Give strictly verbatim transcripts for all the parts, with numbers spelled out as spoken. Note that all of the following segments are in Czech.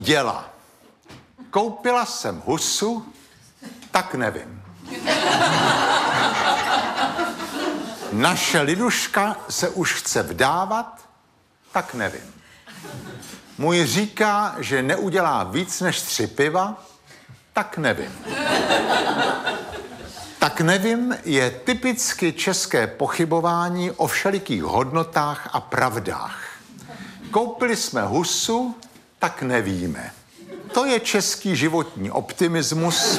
Děla. Koupila jsem husu, tak nevím. Naše Liduška se už chce vdávat, tak nevím. Můj říká, že neudělá víc než tři piva, tak nevím. Tak nevím je typicky české pochybování o všelikých hodnotách a pravdách. Koupili jsme husu, tak nevíme. To je český životní optimismus,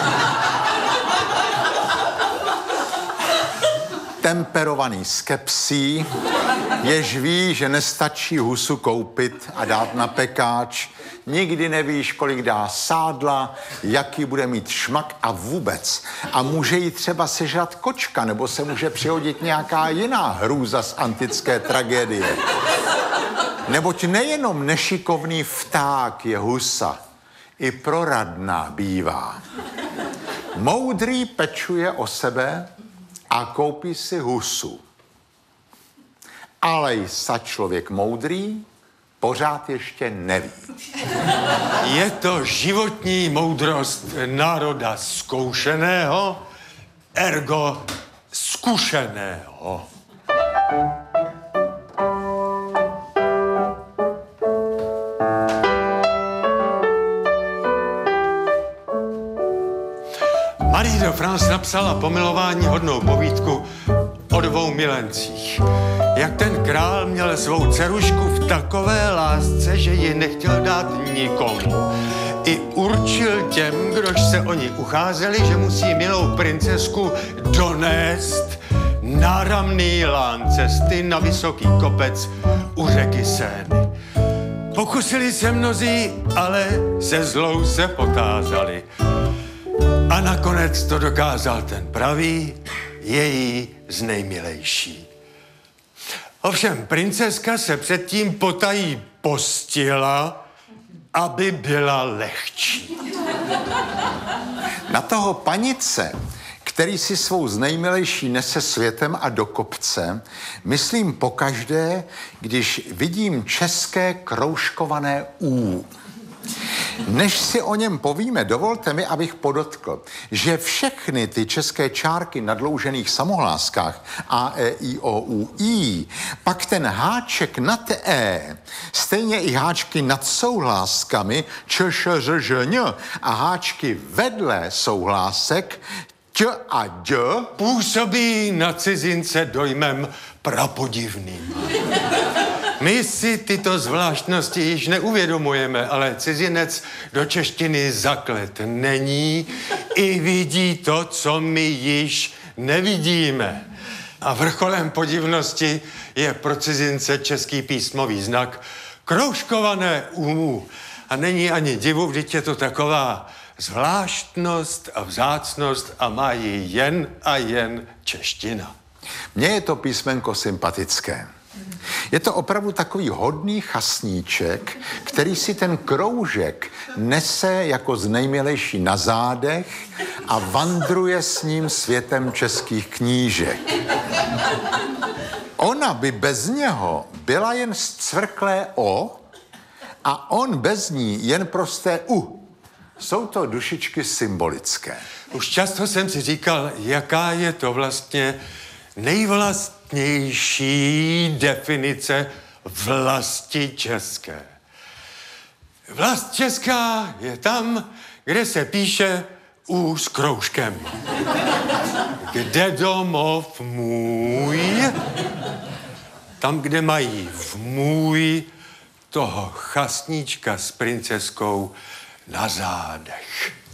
temperovaný skepsí, jež ví, že nestačí husu koupit a dát na pekáč. Nikdy nevíš, kolik dá sádla, jaký bude mít šmak a vůbec. A může jí třeba sežrat kočka, nebo se může přihodit nějaká jiná hrůza z antické tragédie. Neboť nejenom nešikovný vták je husa, i proradná bývá. Moudrý pečuje o sebe a koupí si husu. Ale sa člověk moudrý pořád ještě neví. Je to životní moudrost národa zkoušeného, ergo zkušeného. Marie de France napsala pomilování hodnou povídku o dvou milencích. Jak ten král měl svou dcerušku v takové lásce, že ji nechtěl dát nikomu. I určil těm, kdož se o ní ucházeli, že musí milou princezku donést náramný lán cesty na vysoký kopec u řeky Sény. Pokusili se mnozí, ale se zlou se potázali. A nakonec to dokázal ten pravý, její znejmilejší. Ovšem, princezka se předtím potají postila, aby byla lehčí. Na toho panice, který si svou znejmilejší nese světem a do kopce, myslím pokaždé, když vidím české kroužkované U. Než si o něm povíme, dovolte mi, abych podotkl, že všechny ty české čárky na dloužených samohláskách A, E, I, O, U, I, pak ten háček nad E, stejně i háčky nad souhláskami Č, Š, Ř, Ž, Ň a háčky vedle souhlásek Ť a D působí na cizince dojmem prapodivným. My si tyto zvláštnosti již neuvědomujeme, ale cizinec do češtiny zaklet není i vidí to, co my již nevidíme. A vrcholem podivnosti je pro cizince český písmový znak kroužkované U. A není ani divu, vždyť je to taková zvláštnost a vzácnost a má ji jen a jen čeština. Mně je to písmenko sympatické. Je to opravdu takový hodný chasníček, který si ten kroužek nese jako znejmilejší na zádech a vandruje s ním světem českých knížek. Ona by bez něho byla jen zcvrklé O a on bez ní jen prosté U. Jsou to dušičky symbolické. Už často jsem si říkal, jaká je to vlastně nejvlastnější definice vlasti české. Vlast česká je tam, kde se píše U s kroužkem. Kde domov můj? Tam, kde mají v můj toho chasníčka s princezkou na zádech.